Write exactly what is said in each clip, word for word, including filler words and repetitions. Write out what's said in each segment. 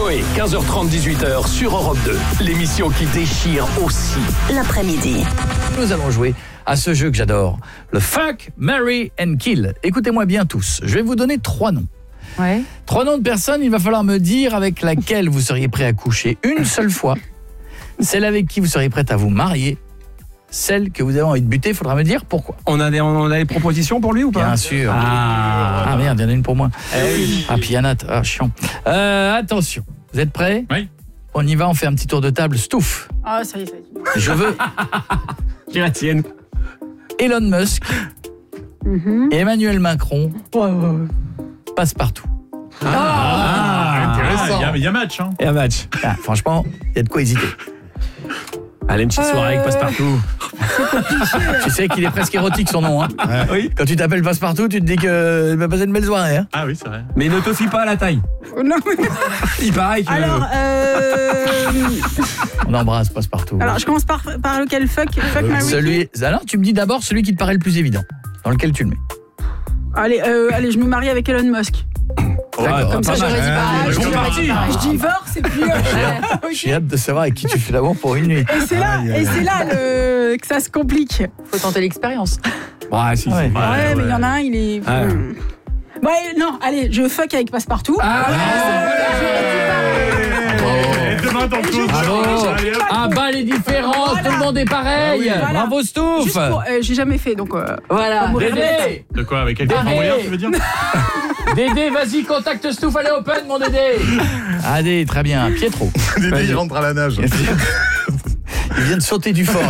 Coé, quinze heures trente, dix-huit heures sur Europe deux. L'émission qui déchire aussi l'après-midi. Nous allons jouer à ce jeu que j'adore, le Fuck, Marry and Kill. Écoutez-moi bien tous, je vais vous donner trois noms. Ouais. Trois noms de personnes, il va falloir me dire avec laquelle vous seriez prêt à coucher une seule fois, celle avec qui vous seriez prête à vous marier, celle que vous avez envie de buter, il faudra me dire pourquoi. On a des, on a des propositions pour lui ou pas? Bien sûr. Ah, ah merde, il y en a une pour moi. Eh oui. Ah, Pianat, ah, chiant. Euh, attention, vous êtes prêts? Oui. On y va, on fait un petit tour de table, Stouff. Ah, ça y est, ça y est. Je veux J'ai la tienne. Elon Musk Mm-hmm. et Emmanuel Macron Ouais, ouais, ouais. passe partout. Ah, intéressant. Il y, y a match, hein. Et un match. Ah, franchement, il y a de quoi hésiter. Allez, une petite soirée avec Passepartout. Tu sais qu'il est presque érotique son nom. Hein. Oui. Quand tu t'appelles Passepartout, tu te dis que tu vas passer une belle soirée. Hein. Ah oui, c'est vrai. Mais ne te fie pas à la taille. Non, mais... Il paraît que... Alors, euh... On embrasse Passepartout. Alors, je commence par, par lequel fuck, fuck Euh, Mary celui... Alors, tu me dis d'abord celui qui te paraît le plus évident, dans lequel tu le mets. Allez, euh, allez, je me marie avec Elon Musk. D'accord. Comme ça, j'aurais dit pareil. bon Je parti. Je divorce et puis... euh, J'ai hâte de savoir avec qui tu fais l'amour pour une nuit. Et c'est là, et c'est là le... que ça se complique. Faut tenter l'expérience. Ouais, si, Ouais. si. Ouais, mais il y en a un, il est... Ah. Hmm. Bon, allez, non, allez, je fuck avec Passepartout. Ah, Et demain, dans le coup. Bravo. Allez, hop. Ah bah les différences, Voilà. tout le monde est pareil. Ah oui, voilà. Bravo Stouff. Juste pour... euh, j'ai jamais fait, donc... Euh, Voilà. Pour mourir bête. Dédé, De quoi, avec quelqu'un Dédé. moyen, tu veux dire? Dédé, vas-y, contacte Stouff, allez open mon Dédé. Allez, très bien. Pietro. Dédé, il rentre à la nage. Il vient de sauter du fort.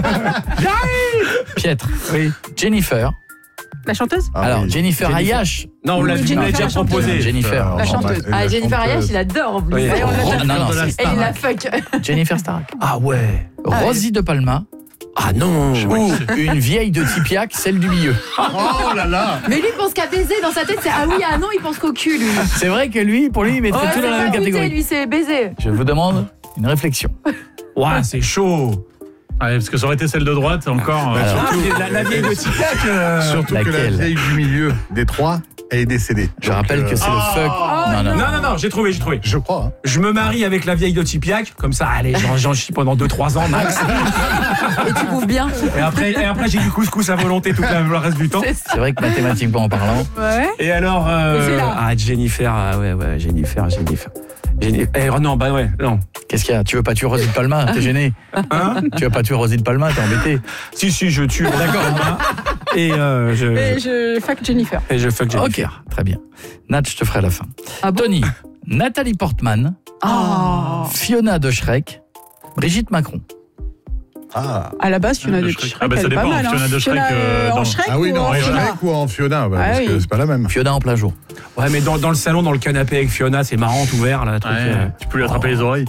Pietre. Oui. Jennifer. La chanteuse Ah Alors, oui. Jennifer Ayash. Non, on l'a Jennifer, on l'a déjà la chanteuse. proposé. Jennifer. Euh, La non, chanteuse. bah, Ah, la Jennifer chanteuse. Ayash, il adore en plus. Oui. Et on l'a Oh, déjà non, fait. non, Et c'est il la fuck. Jennifer Stark. Ah ouais. Rosie de Palma. Ah non. Ou une vieille de Tipiac, celle du milieu. Oh là là. Mais lui, il pense qu'à baiser dans sa tête, c'est ah oui, ah non, il pense qu'au cul, lui. C'est vrai que lui, pour lui, il mettrait Ouais, tout c'est dans la pas même goûter, catégorie. lui, c'est baiser. Je vous demande une réflexion. Ouais, c'est chaud. Ouais, parce que ça aurait été celle de droite, encore. euh, Alors, Ah, mais la, la vieille de Tipiac. euh, Surtout que la laquelle vieille du milieu des trois est décédée. Je Donc, rappelle euh, que c'est le fuck. Non, non, Non, non, non, j'ai trouvé, j'ai trouvé. Je crois. Hein. Je me marie avec la vieille de Tipiac, comme ça, allez, j'en, j'en chie pendant deux trois ans max. Et tu bouffes bien. Et après, et après j'ai du couscous à volonté tout le le reste du temps. C'est vrai que mathématiquement en parlant, Ouais. Et alors, euh, Et c'est là. ah, Jennifer, ah, ouais, ouais, Jennifer, Jennifer. Jennifer. Eh, oh, non, bah ouais, non. qu'est-ce qu'il y a? Tu veux pas tuer Rosie de Palma? T'es gêné? Hein? Tu veux pas tuer Rosie de Palma? T'es embêté? Si, si, je tue. D'accord. Et euh, je, Et je fuck Jennifer. et je fuck Ok, Jennifer. très bien. Nat, je te ferai la fin. Ah bon? Tony, Nathalie Portman, Oh. Fiona de Shrek, Brigitte Macron. Ah. À la base, Fiona de de Shrek. Shrek, Ah bah, ça elle est pas dépend, mal. hein. Fiona de Shrek, Fiona, euh, en dans- Shrek Ah oui, ou non, en en Fiona Shrek ou en Fiona, bah, Ah parce oui. que c'est pas la même. Fiona en plein jour. Ouais, mais dans, dans le salon, dans le canapé avec Fiona, c'est marrant, tout vert, là, truc. Ouais, euh. tu peux lui attraper les oreilles.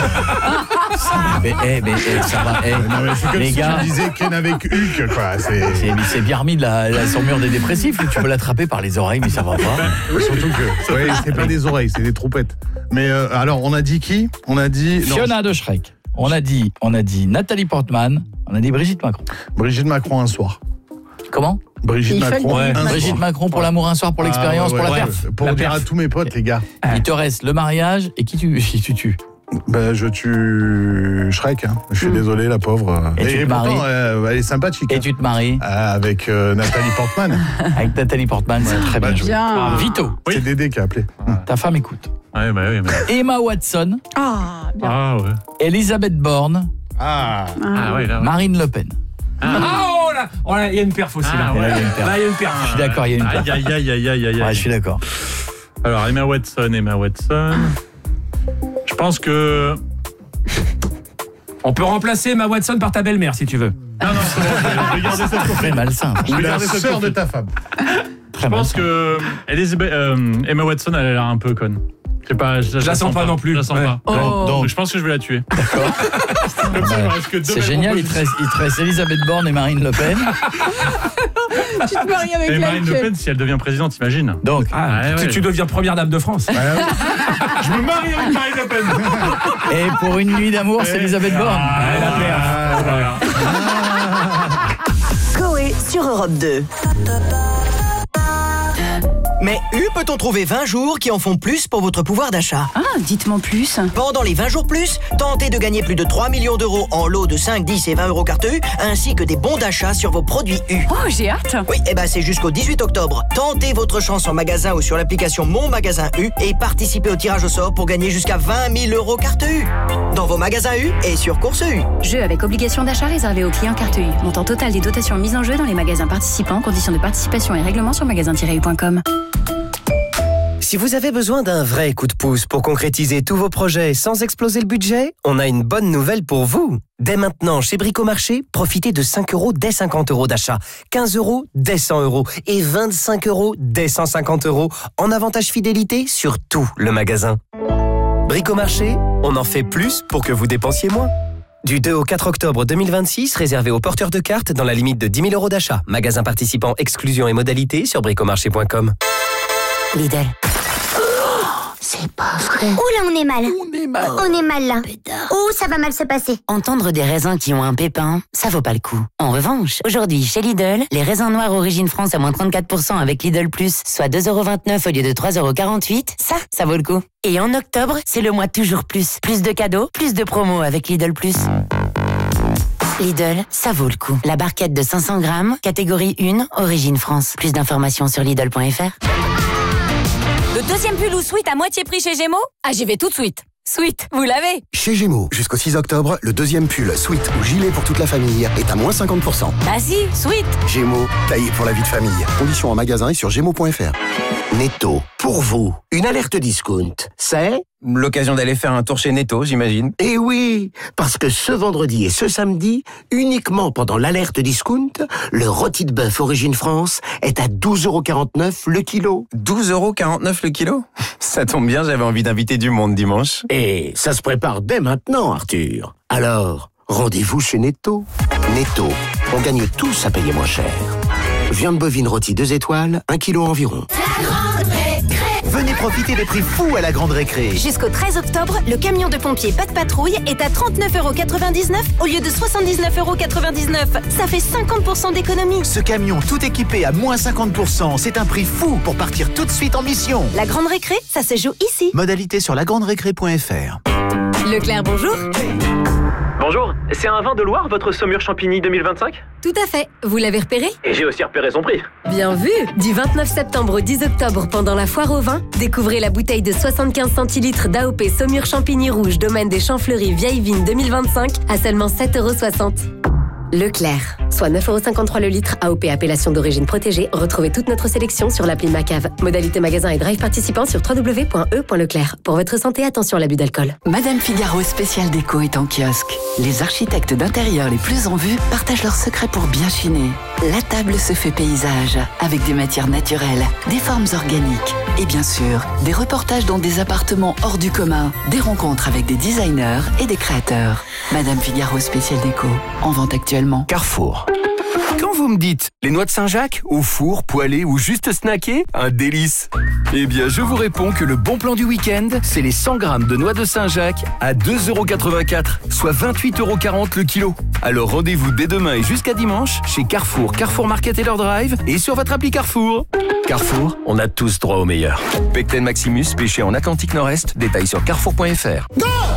Mais, eh, mais eh, ça va, eh. Non, mais c'est comme Les si gars. tu disais Ken avec Hulk, quoi. C'est... C'est, mais c'est bien remis de la, la sur le mur des dépressifs. Tu peux l'attraper par les oreilles, mais ça va pas. Surtout que, ouais, c'est pas des oreilles, c'est des troupettes. Mais euh, alors, on a dit qui? On a dit non, Fiona de Shrek. On a dit, on a dit Nathalie Portman. On a dit Brigitte Macron. Brigitte Macron un soir. Comment? Brigitte Il fait Macron le- un soir. Brigitte Macron pour l'amour un soir, pour l'expérience, Ah, ouais, pour ouais, la ouais. perf. Pour La dire perf. à tous mes potes, les gars, Il te reste le mariage et qui tu, qui tu tues. bah, je tue Shrek. Hein. Je suis désolé, la pauvre. Et tu te pourtant, maries. euh, elle est sympathique. Et hein. tu te maries Ah, avec euh, Nathalie Portman. avec Nathalie Portman, c'est très bien bah, joué. Bien. Vito, Oui. C'est Dédé qui a appelé. ta femme écoute. Ouais, bah oui, mais... Emma Watson, Ah, bien. Ah ouais. Elisabeth Borne, Ah. Ah ouais, là, ouais. Marine Le Pen. Ah, oh là, oh là, il y a une perf aussi, Ah, là. ouais. Là, il y a une perf. Là, il y a une perf. Je suis d'accord, il y a une perf. Aïe, aïe, aïe, aïe, aïe, aïe. Ouais, je suis d'accord. Alors, Emma Watson, Emma Watson. Je pense que... On peut remplacer Emma Watson par ta belle-mère, si tu veux. Non, non, c'est bon, je vais garder cette Très malsain. Ou la Regardez cette sœur de copie. ta femme. Très Je pense malsain. que Elizabeth, euh, Emma Watson, elle a l'air un peu conne. Je sais pas, je, Je la sens pas non plus. Je la sens Ouais. pas. Oh. Donc, Donc, je pense que je vais la tuer. Comme ça, il me reste que deux c'est belles génial, il te, propositions. reste, il te reste Elisabeth Borne et Marine Le Pen. Tu te maries avec Et Marine Le laquelle? Pen, si elle devient présidente, imagine. Donc, Ah, ouais, tu, ouais. tu deviens première dame de France. Je me marie avec Marine Le Pen. et pour une nuit d'amour, c'est Elisabeth Borne. Ah, la perf. Ah, Voilà. Coé sur Europe deux. Mais U peut-on trouver vingt jours qui en font plus pour votre pouvoir d'achat? Ah, dites-moi plus. Pendant les vingt jours plus, tentez de gagner plus de trois millions d'euros en lots de cinq, dix et vingt euros carte U, ainsi que des bons d'achat sur vos produits U. Oh, j'ai hâte. Oui, et ben c'est jusqu'au dix-huit octobre. Tentez votre chance en magasin ou sur l'application Mon Magasin U et participez au tirage au sort pour gagner jusqu'à vingt mille euros carte U. Dans vos magasins U et sur Course U. Jeu avec obligation d'achat réservé aux clients carte U. Montant total des dotations mises en jeu dans les magasins participants. Conditions de participation et règlements sur magasin tiret u point com. Si vous avez besoin d'un vrai coup de pouce pour concrétiser tous vos projets sans exploser le budget, on a une bonne nouvelle pour vous. Dès maintenant, chez Bricomarché, profitez de cinq euros dès cinquante euros d'achat, quinze euros dès cent euros et vingt-cinq euros dès cent cinquante euros en avantage fidélité sur tout le magasin. Bricomarché, on en fait plus pour que vous dépensiez moins. Du deux au quatre octobre deux mille vingt-six, réservé aux porteurs de cartes dans la limite de dix mille euros d'achat. Magasin participant, exclusion et modalités sur bricomarché point com. Lidl. C'est pas vrai. Ouh là, on est mal. On est mal. On est mal là. Ouh, ça va mal se passer. Entendre des raisins qui ont un pépin, ça vaut pas le coup. En revanche, aujourd'hui, chez Lidl, les raisins noirs origine France à moins trente-quatre pour cent avec Lidl Plus, soit deux euros vingt-neuf au lieu de trois euros quarante-huit, ça, ça vaut le coup. Et en octobre, c'est le mois toujours plus. Plus de cadeaux, plus de promos avec Lidl Plus. Lidl, ça vaut le coup. La barquette de cinq cents grammes, catégorie un, origine France. Plus d'informations sur Lidl point F R. Le deuxième pull ou sweat à moitié prix chez Gémeaux? Ah, j'y vais tout de suite. Sweat, vous l'avez? Chez Gémeaux, jusqu'au six octobre, le deuxième pull, sweat ou gilet pour toute la famille est à moins cinquante pour cent. Bah si, sweat. Gémeaux, taillé pour la vie de famille. Conditions en magasin et sur gémeaux point F R. Netto, pour vous, une alerte discount, c'est l'occasion d'aller faire un tour chez Netto, j'imagine. Eh oui, parce que ce vendredi et ce samedi, uniquement pendant l'alerte discount, le rôti de bœuf Origine France est à douze euros quarante-neuf le kilo. douze euros quarante-neuf le kilo? Ça tombe bien, j'avais envie d'inviter du monde dimanche. Et ça se prépare dès maintenant, Arthur. Alors, rendez-vous chez Netto. Netto, on gagne tous à payer moins cher. Viande bovine rôtie deux étoiles, un kilo environ. Venez profiter des prix fous à la Grande Récré. Jusqu'au treize octobre, le camion de pompier Pas de Patrouille est à trente-neuf euros quatre-vingt-dix-neuf au lieu de soixante-dix-neuf euros quatre-vingt-dix-neuf. Ça fait cinquante pour cent d'économie. Ce camion tout équipé à moins cinquante pour cent, c'est un prix fou pour partir tout de suite en mission. La Grande Récré, ça se joue ici. Modalité sur la grande récré point F R. Leclerc, bonjour. Bonjour, c'est un vin de Loire, votre Saumur Champigny deux mille vingt-cinq? Tout à fait. Vous l'avez repéré? Et j'ai aussi repéré son prix. Bien vu. Du vingt-neuf septembre au dix octobre, pendant la foire au vin, découvrez la bouteille de soixante-quinze centilitres d'A O P Saumur Champigny Rouge, domaine des Champs Fleuris Vieille Vigne deux mille vingt-cinq à seulement sept euros soixante. Leclerc, soit neuf euros cinquante-trois le litre, A O P appellation d'origine protégée. Retrouvez toute notre sélection sur l'appli Macave. Modalité magasin et drive participant sur w w w point e point leclerc. Pour votre santé, attention à l'abus d'alcool. Madame Figaro spécial déco est en kiosque. Les architectes d'intérieur les plus en vue partagent leurs secrets pour bien chiner. La table se fait paysage, avec des matières naturelles, des formes organiques et bien sûr, des reportages dans des appartements hors du commun, des rencontres avec des designers et des créateurs. Madame Figaro spécial déco, en vente actuellement. Carrefour. Quand vous me dites les noix de Saint-Jacques, au four, poêlées ou juste snackées, un délice. Eh bien, je vous réponds que le bon plan du week-end, c'est les cent grammes de noix de Saint-Jacques à deux euros quatre-vingt-quatre, soit vingt-huit euros quarante le kilo. Alors rendez-vous dès demain et jusqu'à dimanche chez Carrefour, Carrefour Market et leur drive et sur votre appli Carrefour. Carrefour, on a tous droit au meilleur. Pecten Maximus, pêché en Atlantique Nord-Est, détail sur carrefour point F R.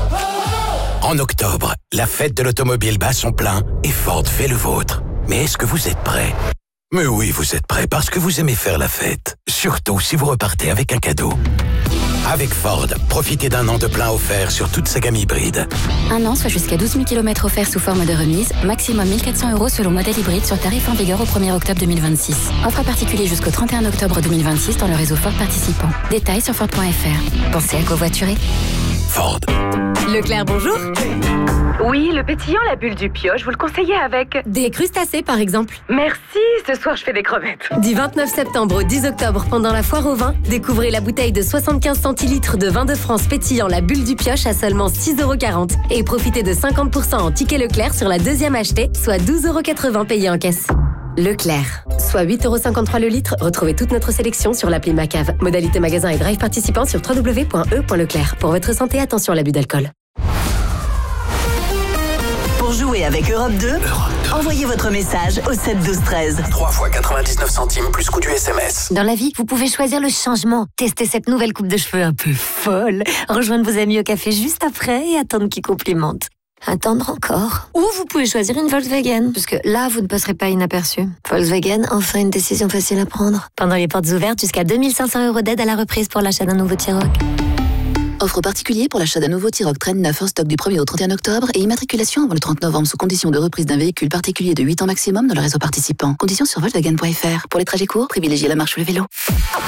En octobre, la fête de l'automobile bat son plein et Ford fait le vôtre. Mais est-ce que vous êtes prêts? Mais oui, vous êtes prêts parce que vous aimez faire la fête. Surtout si vous repartez avec un cadeau. Avec Ford, profitez d'un an de plein offert sur toute sa gamme hybride. Un an, soit jusqu'à douze mille kilomètres offerts sous forme de remise, maximum mille quatre cents euros selon modèle hybride sur tarif en vigueur au premier octobre deux mille vingt-six. Offre particulier jusqu'au trente et un octobre deux mille vingt-six dans le réseau Ford participant. Détails sur Ford point F R. Pensez à covoiturer. Ford. Leclerc, bonjour. Oui, le pétillant, la bulle du pioche, vous le conseillez avec des crustacés, par exemple. Merci, ce soir je fais des crevettes. Du vingt-neuf septembre au dix octobre, pendant la foire au vin, découvrez la bouteille de soixante-quinze centilitres de vin de France pétillant, la bulle du pioche à seulement six euros quarante. Et profitez de cinquante pour cent en ticket Leclerc sur la deuxième achetée, soit douze euros quatre-vingts payés en caisse. Leclerc, soit huit euros cinquante-trois le litre. Retrouvez toute notre sélection sur l'appli Macave. Modalité magasin et drive participant sur w w w point e point leclerc. Pour votre santé, attention à l'abus d'alcool. Pour jouer Jouez avec Europe deux. Envoyez votre message au sept douze treize. trois fois quatre-vingt-dix-neuf centimes plus coût du S M S. Dans la vie, vous pouvez choisir le changement. Testez cette nouvelle coupe de cheveux un peu folle. Rejoindre vos amis au café juste après et attendre qu'ils complimentent. Attendre encore. Ou vous pouvez choisir une Volkswagen, parce que là, vous ne passerez pas inaperçu. Volkswagen, enfin une décision facile à prendre. Pendant les portes ouvertes, jusqu'à deux mille cinq cents euros d'aide à la reprise pour l'achat d'un nouveau T-Roc. Offre particulier pour l'achat d'un nouveau T-Roc Train neuf en stock du premier au trente et un octobre et immatriculation avant le trente novembre sous condition de reprise d'un véhicule particulier de huit ans maximum dans le réseau participant. Conditions sur Volkswagen point F R. Pour les trajets courts, privilégiez la marche ou le vélo.